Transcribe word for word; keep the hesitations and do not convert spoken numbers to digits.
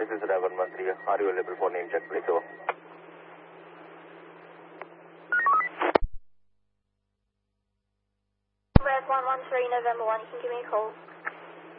this is Ravan one three. Are you available for name check, please? Over. Red one one three, November one, you can give me a call.